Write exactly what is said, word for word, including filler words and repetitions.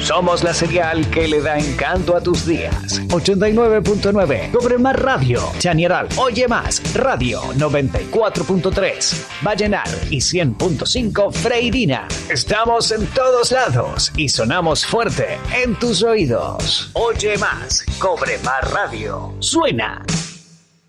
Somos la serial que le da encanto a tus días. ochenta y nueve punto nueve Cobre Más Radio. Chañaral Oye Más Radio. noventa y cuatro punto tres Vallenar y cien punto cinco Freirina. Estamos en todos lados y sonamos fuerte en tus oídos. Oye Más, Cobre Más Radio. Suena.